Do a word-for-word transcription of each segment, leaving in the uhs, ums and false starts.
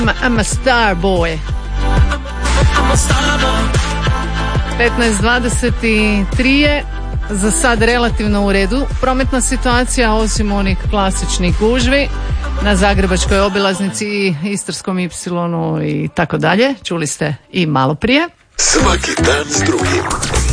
I'm a star boy. petnaest dvadeset tri je za sad relativno u redu prometna situacija, osim onih klasičnih gužvi na Zagrebačkoj obilaznici i Istarskom ipsilonu i tako dalje. Čuli ste i malo prije. Svaki dan s drugim.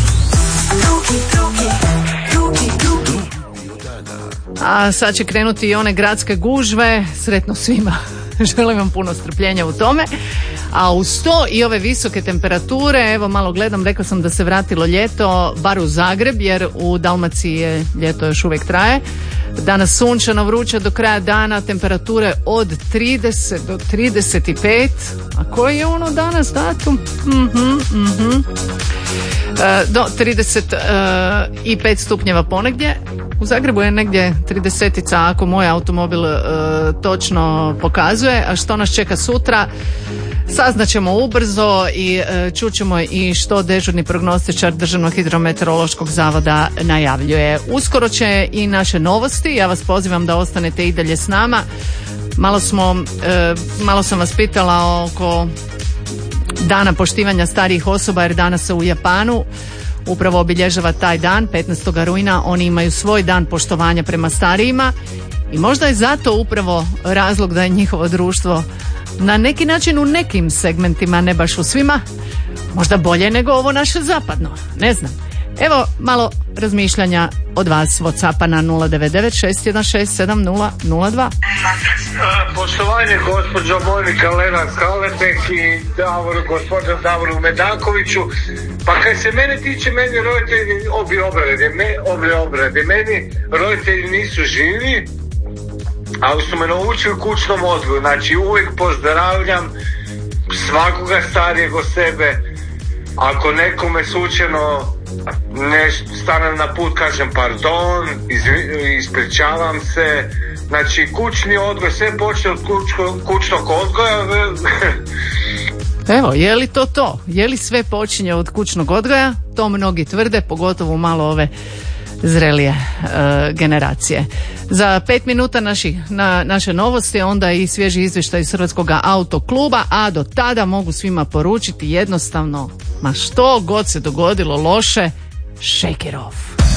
A sad će krenuti i one gradske gužve. Sretno svima. Želim vam puno strpljenja u tome. A uz to i ove visoke temperature, evo malo gledam, rekla sam da se vratilo ljeto, bar u Zagreb, jer u Dalmaciji je ljeto još uvijek traje. Danas sunčano, vruće do kraja dana, temperature od trideset do trideset pet. A koji je ono danas datum? Mhm, mhm. Do trideset pet stupnjeva ponegdje. U Zagrebu je negdje tridesetica ako moj automobil uh, točno pokazuje. A što nas čeka sutra? Saznaćemo ubrzo i uh, čućemo i što dežurni prognostičar Državnog hidrometeorološkog zavoda najavljuje. Uskoro će i naše novosti. Ja vas pozivam da ostanete i dalje s nama. Malo smo, uh, malo sam vas pitala oko dana poštivanja starijih osoba, jer danas se u Japanu upravo obilježava taj dan, petnaestog rujna. Oni imaju svoj dan poštovanja prema starijima i možda je zato upravo razlog da je njihovo društvo na neki način u nekim segmentima, ne baš u svima, možda bolje nego ovo naše zapadno, ne znam. Evo malo razmišljanja od vas. WhatsAppa na nula devet devet šest jedan šest sedam nula nula dva. Poštovanje gospođo Monika Lena Skaletek i Davor, gospodin Davoru Medakoviću. Pa kad se mene tiče, meni roditelji obje obrade, me, obje obrade, meni roditelji nisu živi, ali su me naučili kućnom odgoju. Znači uvijek pozdravljam svakoga starijeg od sebe. Ako nekome slučajno ne stanem na put, kažem pardon, iz, ispričavam se. Znači kućni odgoj, sve počne od kućko, kućnog odgoja. Evo, je li to to? Je li sve počinje od kućnog odgoja? To mnogi tvrde, pogotovo malo ove zrelije e, generacije. Za pet minuta naši, na, naše novosti, onda i svježi izvještaj iz Hrvatskog autokluba, a do tada mogu svima poručiti jednostavno, ma što god se dogodilo loše, shake it off.